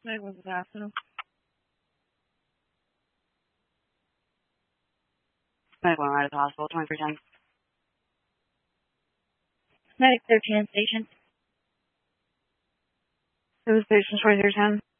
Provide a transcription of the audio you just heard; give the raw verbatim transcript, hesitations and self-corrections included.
Medic was at the hospital. Medic went right at the hospital, twenty-three ten. Medic thirteen in station. It was station twenty-three ten.